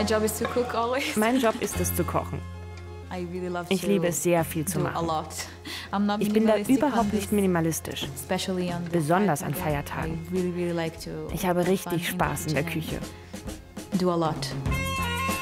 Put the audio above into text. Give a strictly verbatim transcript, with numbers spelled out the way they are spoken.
Mein Job ist es zu kochen. Ich liebe es sehr, viel zu machen. Ich bin da überhaupt nicht minimalistisch, besonders an Feiertagen. Ich habe richtig Spaß in der Küche. Do a lot.